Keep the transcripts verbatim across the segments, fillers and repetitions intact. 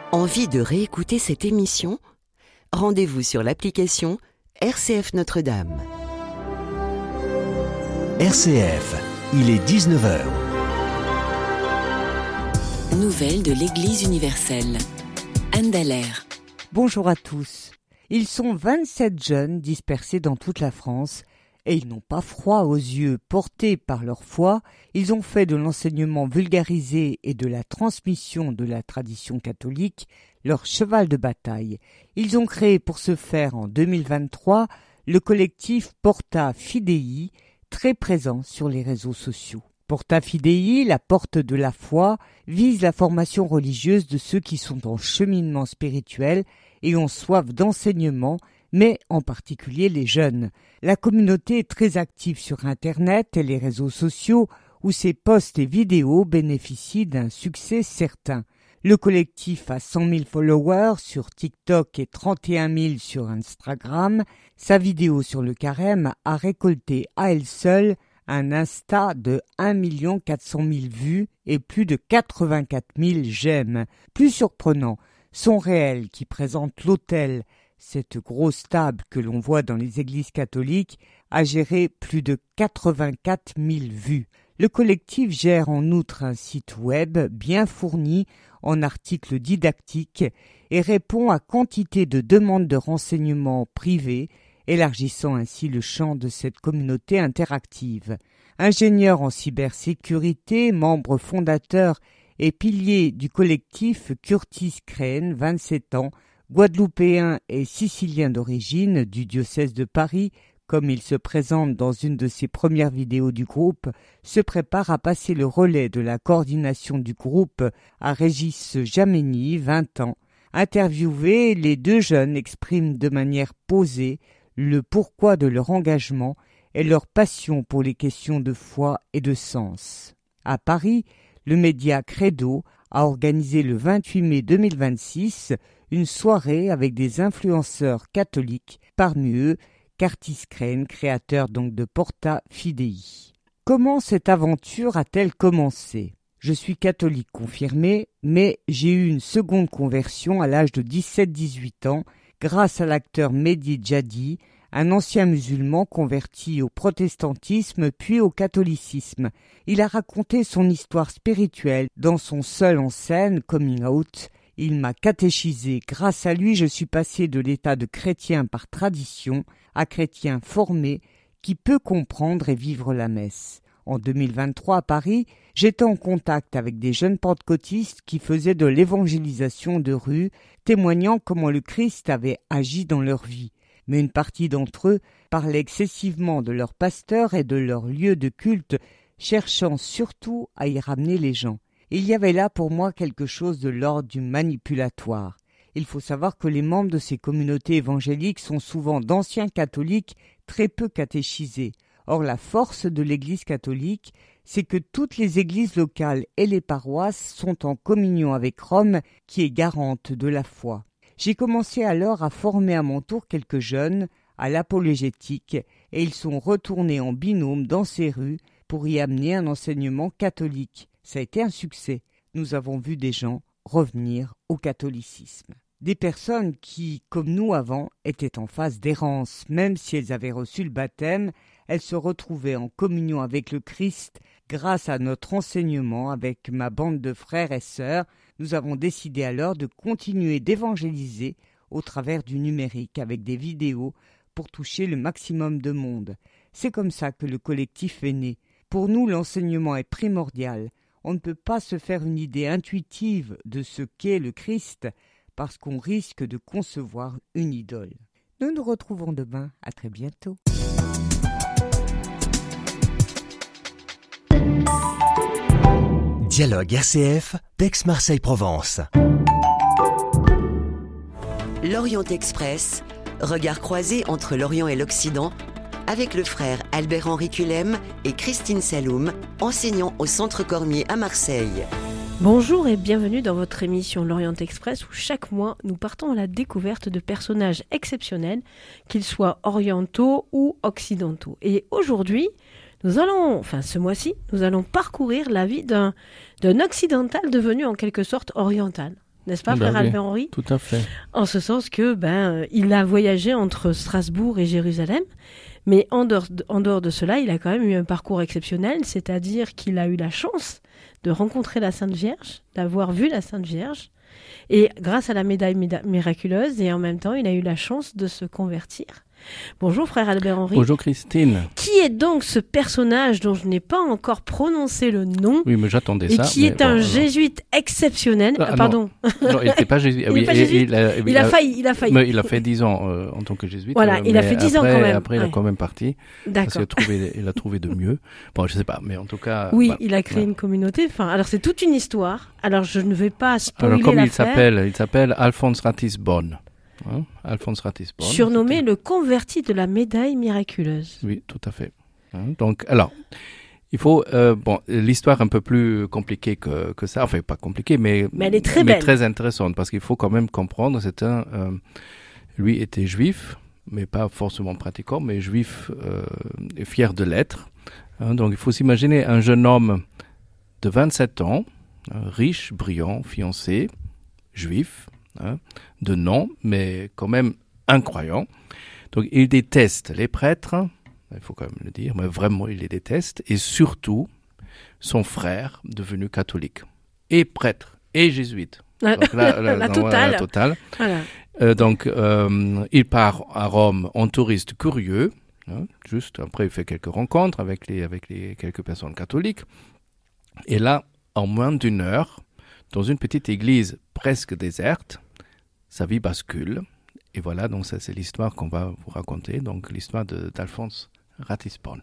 Envie de réécouter cette émission ? Rendez-vous sur l'application R C F Notre-Dame. R C F, il est dix-neuf heures. Nouvelles de l'Église universelle. Anne Dallaire. Bonjour à tous. Ils sont vingt-sept jeunes dispersés dans toute la France et ils n'ont pas froid aux yeux. Portés par leur foi, ils ont fait de l'enseignement vulgarisé et de la transmission de la tradition catholique leur cheval de bataille. Ils ont créé pour ce faire en deux mille vingt-trois le collectif Porta Fidei, très présent sur les réseaux sociaux. Porta Fidei, la porte de la foi, vise la formation religieuse de ceux qui sont en cheminement spirituel et ont soif d'enseignement, mais en particulier les jeunes. La communauté est très active sur Internet et les réseaux sociaux où ses posts et vidéos bénéficient d'un succès certain. Le collectif a cent mille followers sur TikTok et trente et un mille sur Instagram. Sa vidéo sur le carême a récolté à elle seule un Insta de un million quatre cent mille vues et plus de quatre-vingt-quatre mille j'aime. Plus surprenant, son réel qui présente l'autel, cette grosse table que l'on voit dans les églises catholiques, a géré plus de quatre-vingt-quatre mille vues. Le collectif gère en outre un site web bien fourni en articles didactiques et répond à quantité de demandes de renseignements privés, élargissant ainsi le champ de cette communauté interactive. Ingénieur en cybersécurité, membre fondateur et pilier du collectif, Curtis Crane, vingt-sept ans, guadeloupéen et sicilien d'origine du diocèse de Paris, comme il se présente dans une de ses premières vidéos du groupe, se prépare à passer le relais de la coordination du groupe à Régis Jameni, vingt ans. Interviewés, les deux jeunes expriment de manière posée le pourquoi de leur engagement et leur passion pour les questions de foi et de sens. À Paris, le média Credo a organisé le vingt-huit mai deux mille vingt-six une soirée avec des influenceurs catholiques, parmi eux Curtis Crane, créateur donc de Porta Fidei. Comment cette aventure a-t-elle commencé ? Je suis catholique confirmé, mais j'ai eu une seconde conversion à l'âge de dix-sept à dix-huit ans grâce à l'acteur Mehdi Jadi, un ancien musulman converti au protestantisme puis au catholicisme. Il a raconté son histoire spirituelle dans son seul en scène coming out. Il m'a catéchisé. Grâce à lui, je suis passé de l'état de chrétien par tradition à chrétien formé qui peut comprendre et vivre la messe. En deux mille vingt-trois, à Paris, j'étais en contact avec des jeunes pentecôtistes qui faisaient de l'évangélisation de rue, témoignant comment le Christ avait agi dans leur vie. Mais une partie d'entre eux parlait excessivement de leur pasteur et de leur lieu de culte, cherchant surtout à y ramener les gens. Il y avait là pour moi quelque chose de l'ordre du manipulatoire. Il faut savoir que les membres de ces communautés évangéliques sont souvent d'anciens catholiques très peu catéchisés. Or, la force de l'Église catholique, c'est que toutes les églises locales et les paroisses sont en communion avec Rome, qui est garante de la foi. J'ai commencé alors à former à mon tour quelques jeunes à l'apologétique et ils sont retournés en binôme dans ces rues pour y amener un enseignement catholique. Ça a été un succès. Nous avons vu des gens revenir au catholicisme. Des personnes qui, comme nous avant, étaient en phase d'errance. Même si elles avaient reçu le baptême, elles se retrouvaient en communion avec le Christ grâce à notre enseignement avec ma bande de frères et sœurs. Nous avons décidé alors de continuer d'évangéliser au travers du numérique avec des vidéos pour toucher le maximum de monde. C'est comme ça que le collectif est né. Pour nous, l'enseignement est primordial. On ne peut pas se faire une idée intuitive de ce qu'est le Christ parce qu'on risque de concevoir une idole. Nous nous retrouvons demain. À très bientôt. Dialogue R C F, d'Aix-Marseille-Provence. L'Orient Express, regard croisé entre l'Orient et l'Occident, avec le frère Albert-Henri Culem et Christine Saloum, enseignants au Centre Cormier à Marseille. Bonjour et bienvenue dans votre émission L'Orient Express où chaque mois nous partons à la découverte de personnages exceptionnels, qu'ils soient orientaux ou occidentaux. Et aujourd'hui, nous allons, enfin ce mois-ci, nous allons parcourir la vie d'un, d'un occidental devenu en quelque sorte oriental. n'est-ce pas, Ben frère oui, Albert Henri? Tout à fait. En ce sens que ben, il a voyagé entre Strasbourg et Jérusalem, mais en dehors, de, en dehors de cela, il a quand même eu un parcours exceptionnel, c'est-à-dire qu'il a eu la chance de rencontrer la Sainte Vierge, d'avoir vu la Sainte Vierge, et grâce à la médaille méda- miraculeuse, et en même temps, il a eu la chance de se convertir. Bonjour frère Albert Henri. Bonjour Christine. Qui est donc ce personnage dont je n'ai pas encore prononcé le nom Oui, mais j'attendais et ça. qui mais est bon, un non. jésuite exceptionnel. Ah, Ah, pardon. Non, non, il n'était pas jésuite. Il oui, est pas et- jésuite. Il a, Il a failli, il a failli. mais il a fait dix ans euh, en tant que jésuite. Voilà, euh, il a mais fait dix ans après- quand même. Après, il Ouais. a quand même parti. Parce D'accord. qu'il a trouvé, il a trouvé de mieux. Bon, je sais pas, mais en tout cas. Oui, voilà. il a créé Ouais. une communauté. Enfin, alors c'est toute une histoire. Alors je ne vais pas spoiler Alors, comme il l'affaire. s'appelle, il s'appelle Alphonse Ratisbonne. Hein, Alphonse Ratisbonne. Surnommé C'était- le converti de la médaille miraculeuse. Oui, tout à fait. Hein, donc, alors, il faut, euh, bon, l'histoire un peu plus compliquée que, que ça, enfin pas compliquée, mais, Mais elle est très mais belle. très intéressante, parce qu'il faut quand même comprendre, c'est un, euh, lui était juif, mais pas forcément pratiquant, mais juif euh, et fier de l'être. Hein, donc, il faut s'imaginer un jeune homme de vingt-sept ans, hein, riche, brillant, fiancé, juif, hein, de nom, mais quand même incroyant. Donc, il déteste les prêtres, il faut quand même le dire, mais vraiment, il les déteste, et surtout, son frère, devenu catholique, et prêtre, et jésuite. Donc là, là, La non, totale. La totale. Voilà. Euh, donc, euh, il part à Rome en touriste curieux, hein, juste après, il fait quelques rencontres avec, les, avec les, quelques personnes catholiques, et là, en moins d'une heure, dans une petite église presque déserte, sa vie bascule. Et voilà, donc ça c'est l'histoire qu'on va vous raconter, donc l'histoire de, d'Alphonse Ratisbonne.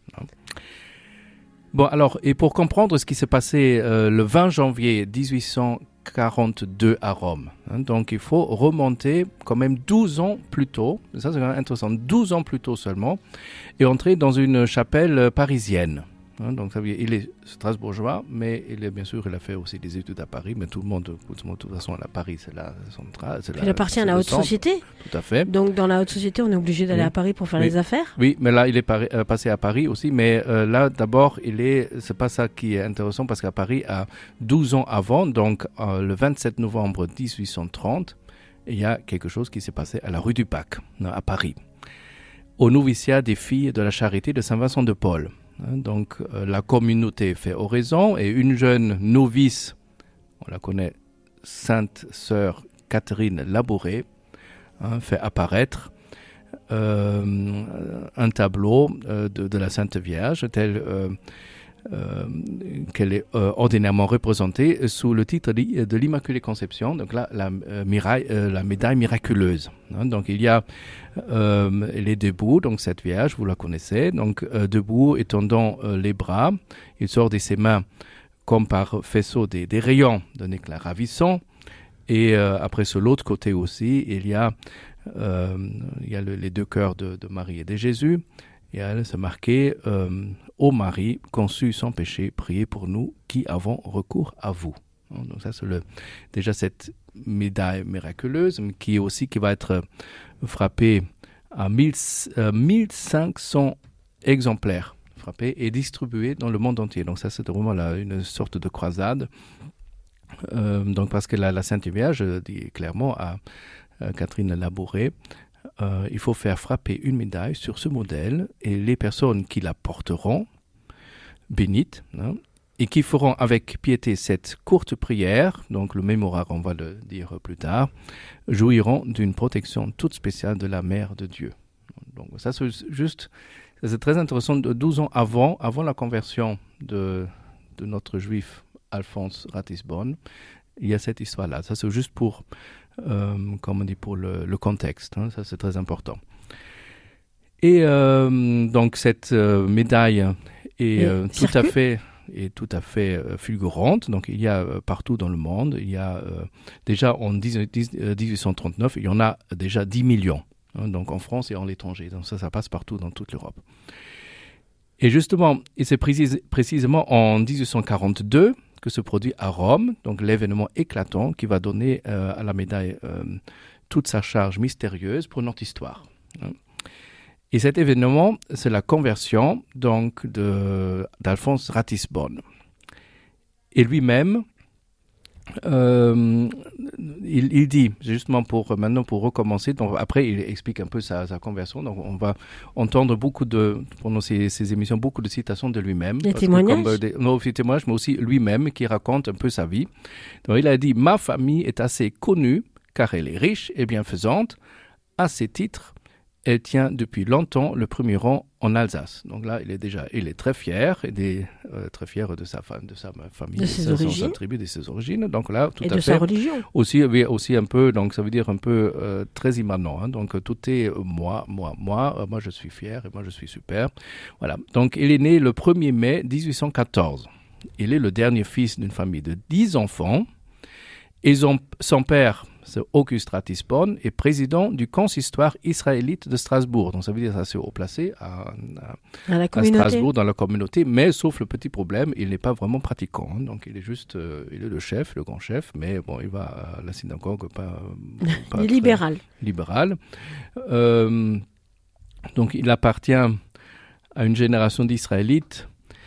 Bon, alors, et pour comprendre ce qui s'est passé euh, le vingt janvier dix-huit cent quarante-deux à Rome, hein, donc il faut remonter quand même douze ans plus tôt, ça c'est quand même intéressant, douze ans plus tôt seulement, et entrer dans une chapelle parisienne. Hein, donc ça veut dire, il est strasbourgeois, mais il est bien sûr, il a fait aussi des études à Paris, mais tout le monde, tout le monde, de toute façon, à Paris, c'est la centrale. C'est Il appartient à la haute société. Tout à fait. Donc dans la haute société, on est obligé d'aller Oui. à Paris pour faire Oui. les affaires. Oui, mais là, il est pari- euh, passé à Paris aussi, mais euh, là, d'abord, il est, c'est pas ça qui est intéressant, parce qu'à Paris, à douze ans avant, donc euh, le vingt-sept novembre dix-huit cent trente, il y a quelque chose qui s'est passé à la rue du Bac, à Paris, au noviciat des filles de la Charité de Saint-Vincent de Paul. Donc, euh, la communauté fait oraison et une jeune novice, on la connaît, Sainte Sœur Catherine Labouré, hein, fait apparaître euh, un tableau euh, de, de la Sainte Vierge, tel euh, euh, qu'elle est euh, ordinairement représentée sous le titre de, de l'Immaculée Conception, donc là, la, euh, miraille, euh, la médaille miraculeuse. Hein, donc, il y a Euh, elle est debout, donc cette Vierge, vous la connaissez, donc euh, debout, étendant euh, les bras, il sort de ses mains comme par faisceau des, des rayons d'un éclat ravissant, et euh, après sur l'autre côté aussi, il y a, euh, il y a le, les deux cœurs de, de Marie et de Jésus, et elle se marquait euh, ô Marie, conçue sans péché, priez pour nous qui avons recours à vous. Donc ça c'est le, déjà cette médaille miraculeuse, mais qui aussi qui va être frappée à mille, euh, mille cinq cents exemplaires frappés et distribués dans le monde entier. Donc ça c'est vraiment là, une sorte de croisade. Euh, donc parce que la, la Sainte Vierge dit clairement à, à Catherine Labouré, euh, il faut faire frapper une médaille sur ce modèle et les personnes qui la porteront, bénites, hein, et qui feront avec piété cette courte prière, donc le mémoraire, on va le dire plus tard, jouiront d'une protection toute spéciale de la Mère de Dieu. Donc ça c'est juste, ça, c'est très intéressant, douze ans avant, avant la conversion de, de notre juif Alphonse Ratisbonne, il y a cette histoire-là. Ça c'est juste pour, euh, comme on dit, pour le, le contexte, hein, ça c'est très important. Et euh, donc cette euh, médaille est euh, tout à fait... est tout à fait euh, fulgurante. Donc, il y a euh, partout dans le monde, il y a euh, déjà en dix-huit cent trente-neuf, il y en a déjà dix millions. Hein, donc, en France et en l'étranger. Donc, ça, ça passe partout dans toute l'Europe. Et justement, et c'est précis, précisément en dix-huit cent quarante-deux que se produit à Rome, donc l'événement éclatant qui va donner euh, à la médaille euh, toute sa charge mystérieuse pour notre histoire. Hein. Et cet événement, c'est la conversion donc de, d'Alphonse Ratisbonne. Et lui-même, Euh, il, il dit, justement pour maintenant pour recommencer, donc après il explique un peu sa, sa conversion, donc on va entendre beaucoup de, pendant ces, ces émissions, beaucoup de citations de lui-même. Des témoignages comme, des, Non, des témoignages, mais aussi lui-même qui raconte un peu sa vie. Donc il a dit, ma famille est assez connue car elle est riche et bienfaisante. À ces titres, elle tient depuis longtemps le premier rang en Alsace. Donc là, il est déjà, il est très fier, il est euh, très fier de sa femme, de sa famille, de ses de origines, sa tribu, de ses origines. Donc là, tout et à de fait. sa religion. Aussi, oui, aussi un peu, donc ça veut dire un peu euh, très immanent. Hein. Donc tout est euh, moi, moi, moi. Euh, moi, je suis fier et moi, je suis super. Voilà. Donc il est né le premier mai dix-huit cent quatorze. Il est le dernier fils d'une famille de dix enfants. Et son, son père, c'est Auguste Ratisbonne, est président du consistoire israélite de Strasbourg. Donc ça veut dire assez haut placé à, à, à, la à Strasbourg, dans la communauté. Mais sauf le petit problème, il n'est pas vraiment pratiquant. Hein. Donc il est juste, euh, il est le chef, le grand chef, mais bon, il va à la synagogue, pas, pas il est libéral. libéral. Euh, donc il appartient à une génération d'Israélites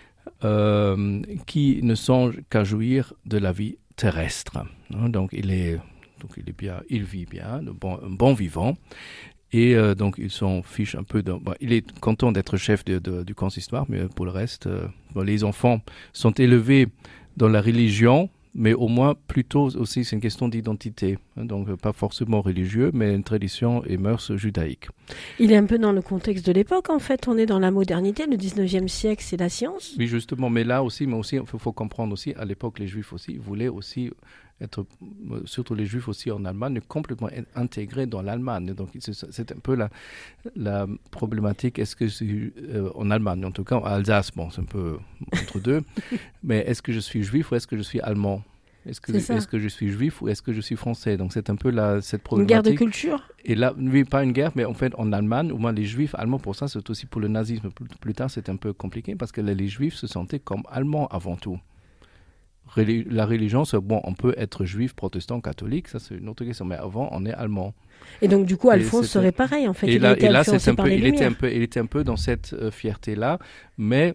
euh, qui ne songent qu'à jouir de la vie terrestre. Donc il est, donc il est bien, il vit bien, un bon, un bon vivant, et euh, donc ils s'en fichent un peu. De, bon, il est content d'être chef de, de, du consistoire, mais pour le reste, euh, bon, les enfants sont élevés dans la religion, mais au moins plutôt aussi c'est une question d'identité, hein, donc pas forcément religieux, mais une tradition et mœurs judaïques. Il est un peu dans le contexte de l'époque, en fait. On est dans la modernité, le dix-neuvième siècle, c'est la science. Oui, justement, mais là aussi, mais aussi, il faut, faut comprendre aussi, à l'époque, les Juifs aussi voulaient aussi être, surtout les Juifs aussi en Allemagne, complètement intégrés dans l'Allemagne. Donc, c'est, c'est un peu la, la problématique. Est-ce que c'est euh, en Allemagne, en tout cas, en Alsace, bon, c'est un peu entre deux, mais est-ce que je suis juif ou est-ce que je suis allemand ? Est-ce que, est-ce que je suis juif ou est-ce que je suis français ? Donc c'est un peu la, cette problématique. Une guerre de culture ? Et là, oui, pas une guerre, mais en fait en Allemagne, au moins les juifs allemands, pour ça c'est aussi pour le nazisme. Plus, plus tard c'est un peu compliqué parce que les, les juifs se sentaient comme allemands avant tout. Reli- la religion, c'est bon, on peut être juif, protestant, catholique, ça c'est une autre question, mais avant on est allemand. Et donc du coup Alphonse serait pareil en fait. Et il là, était et là c'est un peu, il Lumières. était un peu, il était un peu dans cette euh, fierté-là, mais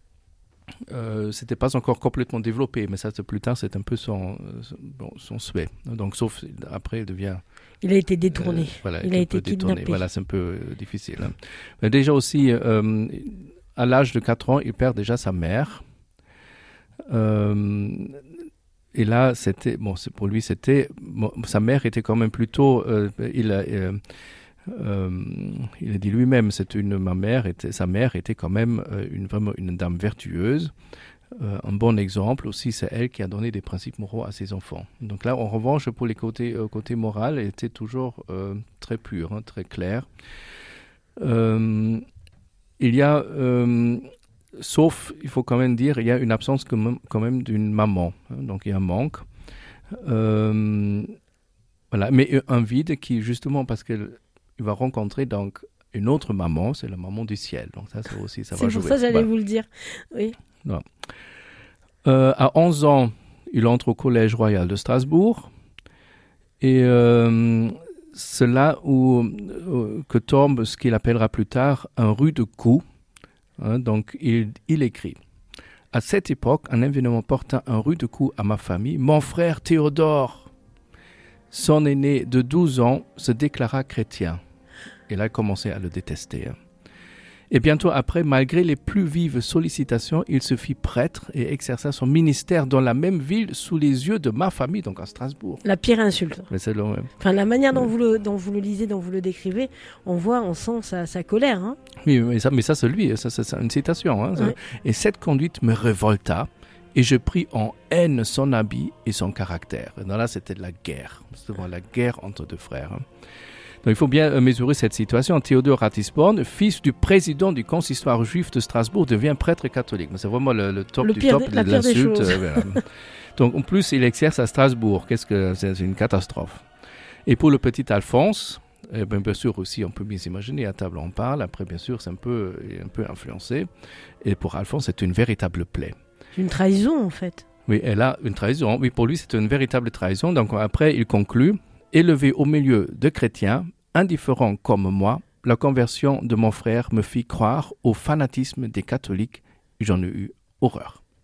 Euh, c'était pas encore complètement développé, mais ça c'est plus tard, c'est un peu son, bon, son souhait. Donc sauf après il devient. Il a été détourné. Euh, voilà, il a été détourné. kidnappé. Voilà, c'est un peu euh, difficile. Hein. Mais déjà aussi, euh, à l'âge de quatre ans, il perd déjà sa mère. Euh, et là, c'était bon, c'est, pour lui, c'était bon, sa mère était quand même plutôt. Euh, il a. Euh, Euh, il a dit lui-même, c'est une, ma mère était, sa mère était quand même euh, une, vraiment une dame vertueuse. Euh, un bon exemple aussi, c'est elle qui a donné des principes moraux à ses enfants. Donc là, en revanche, pour les côtés, euh, côté moral, elle était toujours euh, très pure, hein, très claire. Euh, il y a, euh, sauf, il faut quand même dire, il y a une absence quand même, quand même d'une maman. Hein, donc il y a un manque. Euh, voilà, mais un vide qui, justement, parce qu'elle il va rencontrer donc une autre maman, c'est la maman du ciel. Donc ça, ça aussi, ça c'est va jouer. C'est pour ça que j'allais voilà. vous le dire. Oui. Euh, à onze ans, il entre au Collège royal de Strasbourg. Et euh, c'est là où euh, que tombe ce qu'il appellera plus tard un rude coup. Hein, donc il, il écrit. À cette époque, un événement porta un rude coup à ma famille. Mon frère Théodore, son aîné de douze ans, se déclara chrétien. Et là, il commençait à le détester. Et bientôt après, malgré les plus vives sollicitations, il se fit prêtre et exerça son ministère dans la même ville sous les yeux de ma famille, donc à Strasbourg. La pire insulte. Mais c'est le... Enfin, la manière dont, ouais. vous le, dont vous le lisez, dont vous le décrivez, on voit, on sent sa, sa colère. Hein. Oui, mais ça, mais ça c'est lui, ça, c'est une citation. Hein, ouais. Et cette conduite me révolta. Et je pris en haine son habit et son caractère. Et là, c'était de la guerre. C'était la guerre entre deux frères. Donc, il faut bien mesurer cette situation. Théodore Ratisbonne, fils du président du consistoire juif de Strasbourg, devient prêtre catholique. C'est vraiment le, le top le du pire top de, la de pire l'insulte. Des choses. Voilà. Donc, en plus, il exerce à Strasbourg. Qu'est-ce que c'est, c'est une catastrophe. Et pour le petit Alphonse, eh bien, bien sûr aussi, on peut bien s'imaginer, à table on parle. Après, bien sûr, c'est un peu, un peu influencé. Et pour Alphonse, c'est une véritable plaie. Une trahison, en fait. Oui, elle a une trahison. Oui, pour lui, c'est une véritable trahison. Donc après, il conclut « Élevé au milieu de chrétiens, indifférents comme moi, la conversion de mon frère me fit croire au fanatisme des catholiques. J'en ai eu horreur. »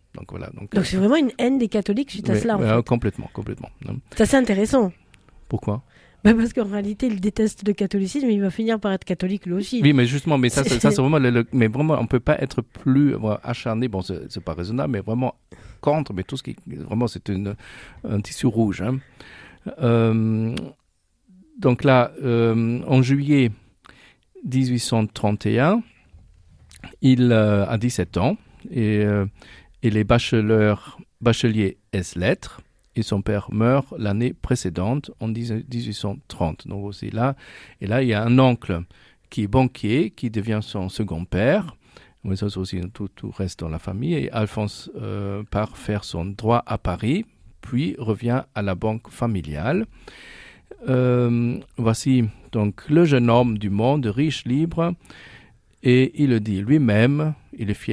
Donc voilà. Donc, Donc euh, c'est vraiment une haine des catholiques suite à ouais, cela. En ouais, fait. Complètement, complètement. C'est assez intéressant. Pourquoi? Bah parce qu'en réalité, il déteste le catholicisme, mais il va finir par être catholique lui aussi. Oui, mais justement, mais ça, C'est- c'est, ça, c'est vraiment, le, le- mais vraiment, on peut pas être plus euh, acharné. Bon, c'est, c'est pas raisonnable, mais vraiment contre. Mais tout ce qui, vraiment, c'est une, un tissu rouge. Hein. Euh, donc là, euh, en juillet dix-huit cent trente et un, il euh, a dix-sept ans et euh, il est bachelor, bachelier ès lettres. Et son père meurt l'année précédente, en dix-huit cent trente. Donc aussi là, et là, il y a un oncle qui est banquier, qui devient son second père. Mais ça, c'est aussi tout, tout reste dans la famille. Et Alphonse euh, part faire son droit à Paris, puis revient à la banque familiale. Euh, voici donc le jeune homme du monde, riche, libre, et il le dit lui-même, il est fier